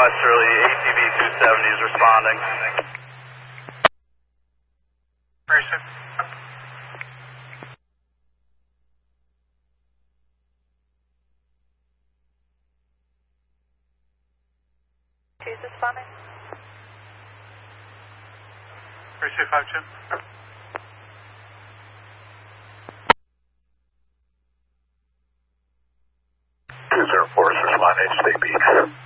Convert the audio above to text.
Westerly, ATV 270 is responding. Person. Who's responding? 3252. 204 is responding, State Beach.